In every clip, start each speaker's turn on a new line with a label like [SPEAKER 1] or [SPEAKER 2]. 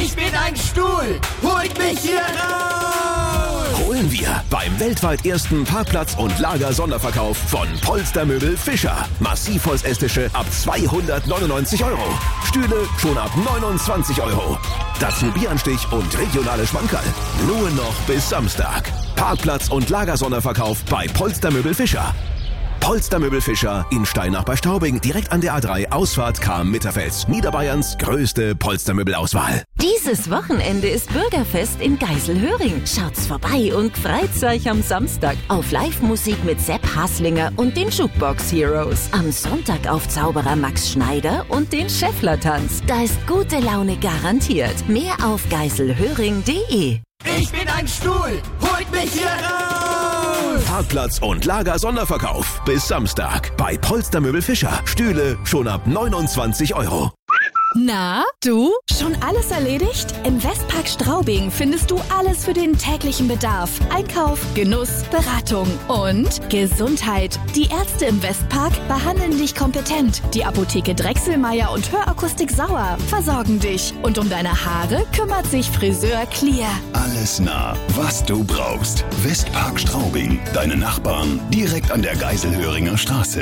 [SPEAKER 1] Ich bin ein Stuhl. Holt mich hier raus.
[SPEAKER 2] Holen wir beim weltweit ersten Parkplatz- und Lager-Sonderverkauf von Polstermöbel Fischer. Massivholzestische ab 299 €. Stühle schon ab 29 €. Dazu Bieranstich und regionale Schmankerl. Nur noch bis Samstag. Parkplatz- und Lagersonderverkauf bei Polstermöbel Fischer. Polstermöbel Fischer in Steinach bei Straubing, direkt an der A3, Ausfahrt Cham-Mitterfels. Niederbayerns größte Polstermöbelauswahl.
[SPEAKER 3] Dieses Wochenende ist Bürgerfest in Geiselhöring. Schaut's vorbei und freut's euch am Samstag auf Live-Musik mit Sepp Haslinger und den Jukebox Heroes. Am Sonntag auf Zauberer Max Schneider und den Schäffler-Tanz. Da ist gute Laune garantiert. Mehr auf geiselhöring.de.
[SPEAKER 1] Ich bin ein Stuhl. Holt mich hier raus.
[SPEAKER 2] Parkplatz- und Lager-Sonderverkauf bis Samstag bei Polstermöbel Fischer. Stühle schon ab 29 €.
[SPEAKER 4] Na, du? Schon alles erledigt? Im Westpark Straubing findest du alles für den täglichen Bedarf. Einkauf, Genuss, Beratung und Gesundheit. Die Ärzte im Westpark behandeln dich kompetent. Die Apotheke Drechselmeier und Hörakustik Sauer versorgen dich. Und um deine Haare kümmert sich Friseur Clear.
[SPEAKER 5] Alles nah, was du brauchst. Westpark Straubing, deine Nachbarn, direkt an der Geiselhöringer Straße.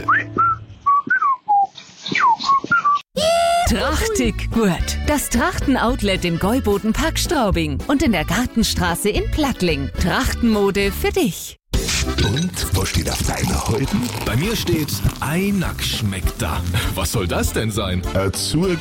[SPEAKER 3] Trachtig gut. Das Trachten-Outlet im Gäuboden-Park Straubing und in der Gartenstraße in Plattling. Trachtenmode für dich.
[SPEAKER 5] Und, was steht auf deiner Häuten?
[SPEAKER 6] Bei mir steht, Einack schmeckt da. Was soll das denn sein?